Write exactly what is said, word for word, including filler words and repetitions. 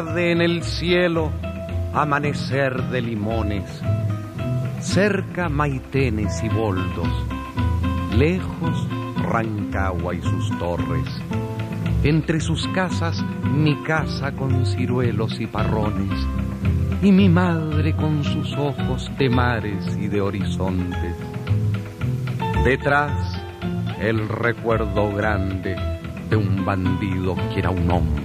En el cielo, amanecer de limones, cerca Maitenes y Boldos, lejos Rancagua y sus torres, entre sus casas mi casa con ciruelos y parrones, y mi madre con sus ojos de mares y de horizontes. Detrás, el recuerdo grande de un bandido que era un hombre.